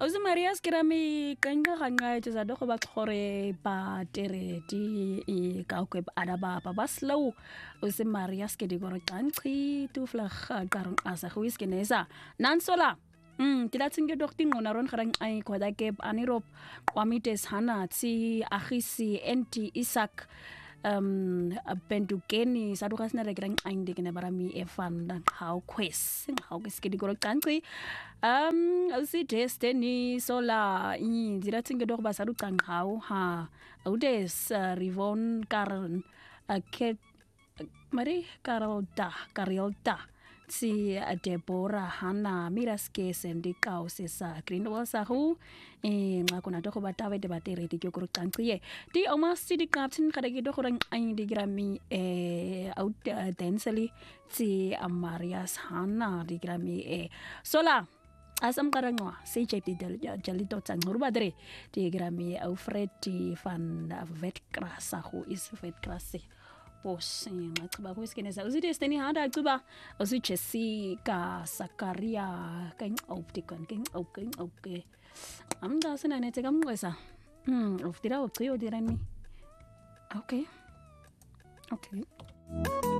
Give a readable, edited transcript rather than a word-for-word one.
Ausi Marias ke ra me kanka ganga tsa do go ba tlhore ba teredi e ka go ada ba slow Ausi Marias ke di go qanqi tu flag qarong asa go iskenesa nansola ke la tsinge dokti ngona ron garang ai khoda ke anirop kwamites hana tsi agisi enti Isaac Bendukeni sa duga sna re grang ainde ke ne barami e fanda how quest how ke di go qanqi Ausi Destiny sola dira tsinge do ba sa du qang how ha audes Rivon Karen ke Mari Carolta si Deborah Hana Miraske sendikao sesa Greenwall sahu ngakona do go batawe de batere di go qanqiye di oma si di captain kada gi do go rang ai di grami out densely si Amarias Hana di grami sola asam karangwa si JP jalito tsang badre di grami Alfred di van Vetkras sahu is Vetkras Bos ngaqaba go iskenesa Ausi Destiny hada cuba Ausi Jesse ka Sakaria kain optikon kain okay amda sana ne te kamngwesa of dira o trio dirani okay